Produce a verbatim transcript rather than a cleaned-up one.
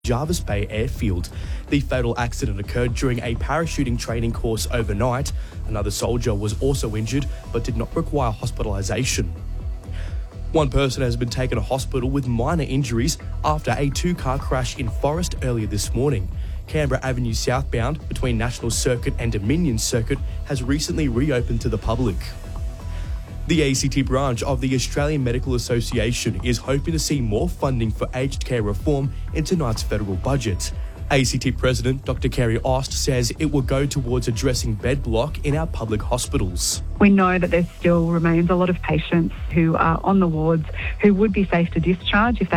Jervis Bay airfield. The fatal accident occurred during a parachuting training course overnight. Another soldier was also injured but did not require hospitalisation. One person has been taken to hospital with minor injuries after a two-car crash in Forest earlier this morning. Canberra Avenue southbound between National Circuit and Dominion Circuit has recently reopened to the public. The A C T branch of the Australian Medical Association is hoping to see more funding for aged care reform in tonight's federal budget. A C T President Doctor Kerry Ost says it will go towards addressing bed block in our public hospitals. We know that there still remains a lot of patients who are on the wards who would be safe to discharge if they